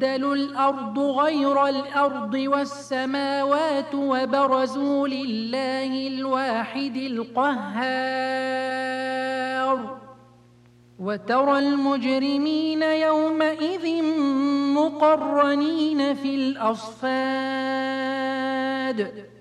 وَتُبَدَّلُ الْأَرْضُ غَيْرَ الْأَرْضِ وَالسَّمَاوَاتُ وَبَرَزُوا لِلَّهِ الْوَاحِدِ الْقَهَّارِ وَتَرَى الْمُجْرِمِينَ يَوْمَئِذٍ مُقَرَّنِينَ فِي الْأَصْفَادِ